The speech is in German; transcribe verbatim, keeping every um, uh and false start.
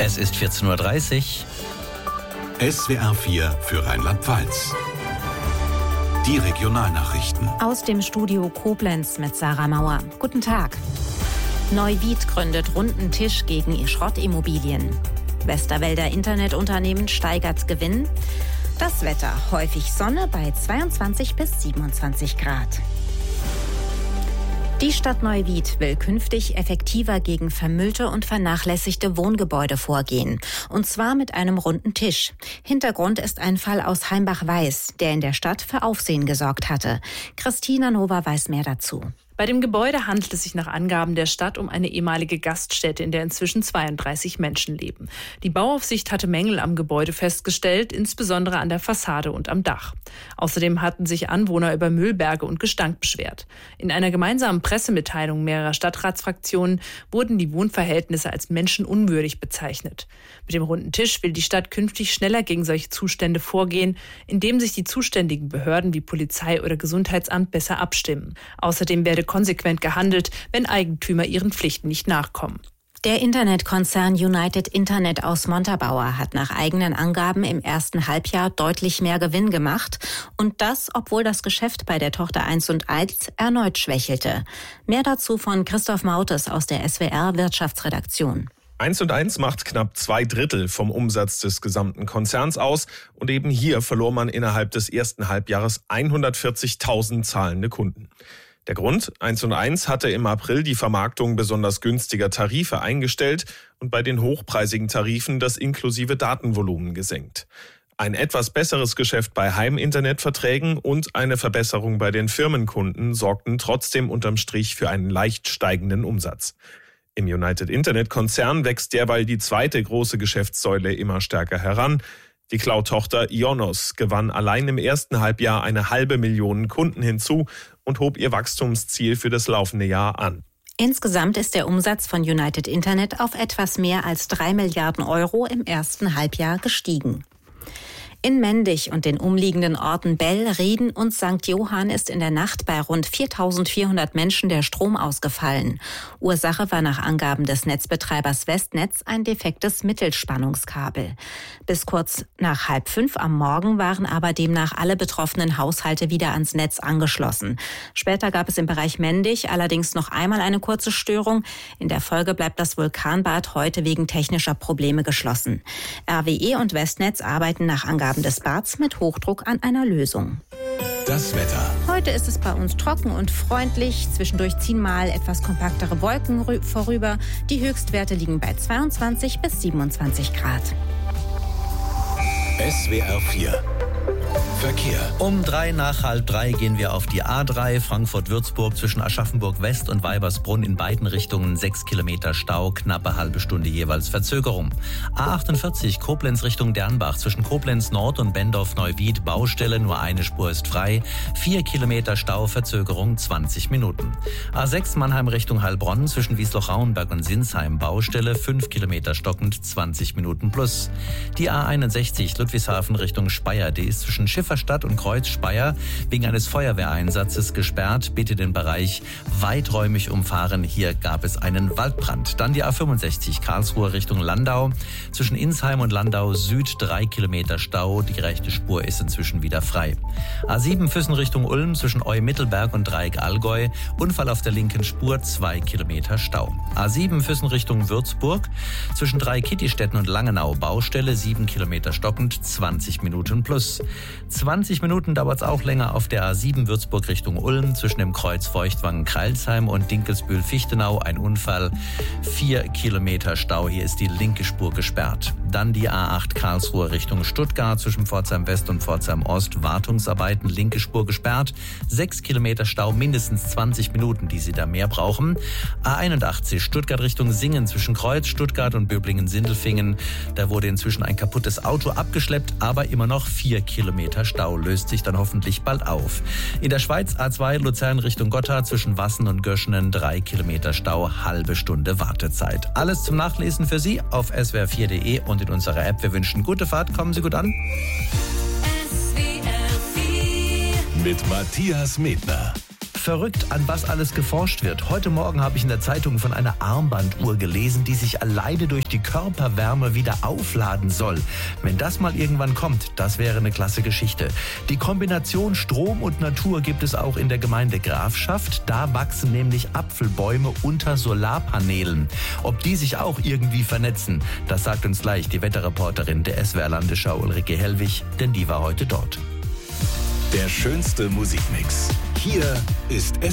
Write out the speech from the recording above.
Es ist vierzehn Uhr dreißig. S W R vier für Rheinland-Pfalz. Die Regionalnachrichten. Aus dem Studio Koblenz mit Sarah Mauer. Guten Tag. Neuwied gründet runden Tisch gegen Schrottimmobilien. Westerwälder Internetunternehmen steigert Gewinn. Das Wetter, häufig Sonne bei zweiundzwanzig bis siebenundzwanzig Grad. Die Stadt Neuwied will künftig effektiver gegen vermüllte und vernachlässigte Wohngebäude vorgehen. Und zwar mit einem runden Tisch. Hintergrund ist ein Fall aus Heimbach-Weiß, der in der Stadt für Aufsehen gesorgt hatte. Christina Nova weiß mehr dazu. Bei dem Gebäude handelt es sich nach Angaben der Stadt um eine ehemalige Gaststätte, in der inzwischen zweiunddreißig Menschen leben. Die Bauaufsicht hatte Mängel am Gebäude festgestellt, insbesondere an der Fassade und am Dach. Außerdem hatten sich Anwohner über Müllberge und Gestank beschwert. In einer gemeinsamen Pressemitteilung mehrerer Stadtratsfraktionen wurden die Wohnverhältnisse als menschenunwürdig bezeichnet. Mit dem runden Tisch will die Stadt künftig schneller gegen solche Zustände vorgehen, indem sich die zuständigen Behörden wie Polizei oder Gesundheitsamt besser abstimmen. Außerdem werde konsequent gehandelt, wenn Eigentümer ihren Pflichten nicht nachkommen. Der Internetkonzern United Internet aus Montabaur hat nach eigenen Angaben im ersten Halbjahr deutlich mehr Gewinn gemacht. Und das, obwohl das Geschäft bei der Tochter eins und eins erneut schwächelte. Mehr dazu von Christoph Mautes aus der S W R Wirtschaftsredaktion. eins und eins macht knapp zwei Drittel vom Umsatz des gesamten Konzerns aus. Und eben hier verlor man innerhalb des ersten Halbjahres hundertvierzigtausend zahlende Kunden. Der Grund? eins und eins hatte im April die Vermarktung besonders günstiger Tarife eingestellt und bei den hochpreisigen Tarifen das inklusive Datenvolumen gesenkt. Ein etwas besseres Geschäft bei Heiminternetverträgen und eine Verbesserung bei den Firmenkunden sorgten trotzdem unterm Strich für einen leicht steigenden Umsatz. Im United Internet-Konzern wächst derweil die zweite große Geschäftssäule immer stärker heran. Die Cloud-Tochter Ionos gewann allein im ersten Halbjahr eine halbe Million Kunden hinzu und hob ihr Wachstumsziel für das laufende Jahr an. Insgesamt ist der Umsatz von United Internet auf etwas mehr als drei Milliarden Euro im ersten Halbjahr gestiegen. In Mendig und den umliegenden Orten Bell, Rieden und Sankt Johann ist in der Nacht bei rund viertausendvierhundert Menschen der Strom ausgefallen. Ursache war nach Angaben des Netzbetreibers Westnetz ein defektes Mittelspannungskabel. Bis kurz nach halb fünf am Morgen waren aber demnach alle betroffenen Haushalte wieder ans Netz angeschlossen. Später gab es im Bereich Mendig allerdings noch einmal eine kurze Störung. In der Folge bleibt das Vulkanbad heute wegen technischer Probleme geschlossen. R W E und Westnetz arbeiten nach Angaben des Bads mit Hochdruck an einer Lösung. Das Wetter. Heute ist es bei uns trocken und freundlich. Zwischendurch ziehen mal etwas kompaktere Wolken vorüber. Die Höchstwerte liegen bei zweiundzwanzig bis siebenundzwanzig Grad. S W R vier. Verkehr. Um drei nach halb drei gehen wir auf die A drei Frankfurt-Würzburg zwischen Aschaffenburg West und Weibersbrunn in beiden Richtungen sechs Kilometer Stau, knappe halbe Stunde jeweils Verzögerung. A achtundvierzig Koblenz Richtung Dernbach zwischen Koblenz Nord und Bendorf-Neuwied Baustelle, nur eine Spur ist frei, vier Kilometer Stau, Verzögerung zwanzig Minuten. A sechs Mannheim Richtung Heilbronn zwischen Wiesloch-Rauenberg und Sinsheim Baustelle, fünf Kilometer stockend, zwanzig Minuten plus. Die A einundsechzig Ludwigshafen Richtung Speyer, die ist zwischen Schifferstadt und Kreuz Speyer wegen eines Feuerwehreinsatzes gesperrt. Bitte den Bereich weiträumig umfahren. Hier gab es einen Waldbrand. Dann die A fünfundsechzig Karlsruhe Richtung Landau. Zwischen Insheim und Landau Süd drei Kilometer Stau. Die rechte Spur ist inzwischen wieder frei. A sieben Füssen Richtung Ulm zwischen Eu-Mittelberg und Dreieck Allgäu. Unfall auf der linken Spur, zwei Kilometer Stau. A sieben Füssen Richtung Würzburg. Zwischen Dreieck-Kittistetten und Langenau Baustelle, sieben Kilometer stockend, zwanzig Minuten plus. zwanzig Minuten dauert es auch länger auf der A sieben Würzburg Richtung Ulm zwischen dem Kreuz Feuchtwangen-Kreilsheim und Dinkelsbühl-Fichtenau. Ein Unfall, vier Kilometer Stau. Hier ist die linke Spur gesperrt. Dann die A acht Karlsruhe Richtung Stuttgart zwischen Pforzheim West und Pforzheim Ost. Wartungsarbeiten, linke Spur gesperrt. sechs Kilometer Stau, mindestens zwanzig Minuten, die Sie da mehr brauchen. A einundachtzig Stuttgart Richtung Singen zwischen Kreuz, Stuttgart und Böblingen-Sindelfingen. Da wurde inzwischen ein kaputtes Auto abgeschleppt, aber immer noch vier Kilometer Stau, löst sich dann hoffentlich bald auf. In der Schweiz A zwei Luzern Richtung Gotthard zwischen Wassen und Göschenen drei Kilometer Stau, halbe Stunde Wartezeit. Alles zum Nachlesen für Sie auf S W R vier Punkt de und in unserer App. Wir wünschen gute Fahrt, kommen Sie gut an. Mit Matthias Medner. Verrückt, an was alles geforscht wird. Heute Morgen habe ich in der Zeitung von einer Armbanduhr gelesen, die sich alleine durch die Körperwärme wieder aufladen soll. Wenn das mal irgendwann kommt, das wäre eine klasse Geschichte. Die Kombination Strom und Natur gibt es auch in der Gemeinde Grafschaft. Da wachsen nämlich Apfelbäume unter Solarpanelen. Ob die sich auch irgendwie vernetzen, das sagt uns gleich die Wetterreporterin der S W R Landesschau Ulrike Hellwig, denn die war heute dort. Der schönste Musikmix. Hier ist S